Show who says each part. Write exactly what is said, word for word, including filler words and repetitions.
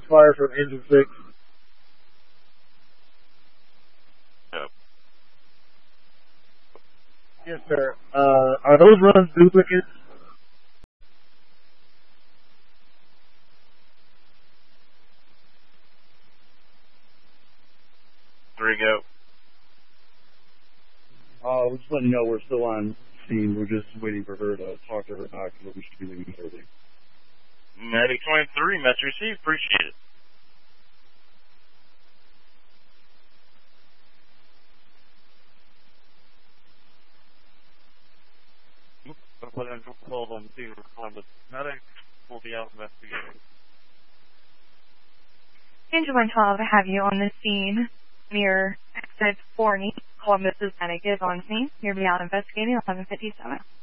Speaker 1: fire from engine six.
Speaker 2: Yep.
Speaker 1: Yes, sir. Uh, are those runs duplicates?
Speaker 2: Three go.
Speaker 1: Uh, we're just letting you know we're still on scene. We're just waiting for her to talk to her doctor. We should be leaving early.
Speaker 2: Medic twenty-three, message received. Appreciate it.
Speaker 3: Hold on, see the medic will be out investigating.
Speaker 4: Angel one twelve, I have you on the scene near exit forty. Columbus is medic is on scene. You'll be out investigating eleven fifty-seven.